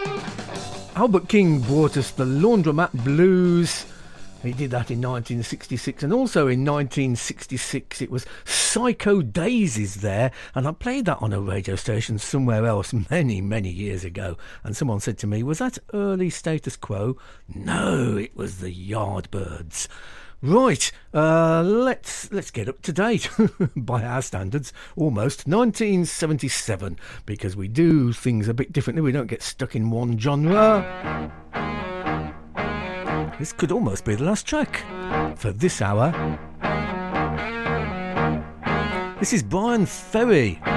Albert King brought us the Laundromat Blues. He did that in 1966, and also in 1966 it was Psycho Daisies there, and I played that on a radio station somewhere else many years ago, and someone said to me, was that early Status Quo? No, it was the Yardbirds. Right, let's get up to date by our standards. Almost 1977, because we do things a bit differently. We don't get stuck in one genre. This could almost be the last track for this hour. This is Brian Ferry.